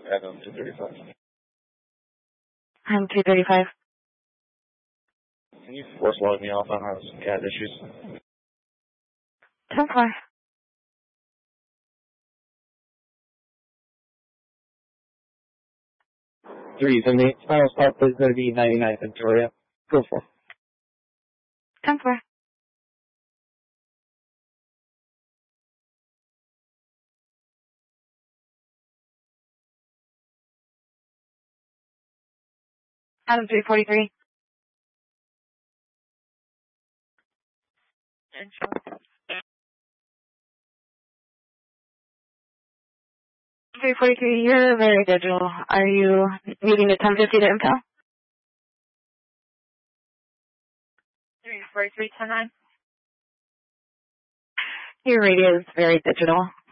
Adam 235. I'm 235. Can you force log me off? I'm having some cat issues. 10-4. And the final stop is going to be 99 Victoria. Go for it. 10-4. Adam 343. 343, you're very digital. Are you needing a 1050 to impel? 343, 10-9. Your radio is very digital.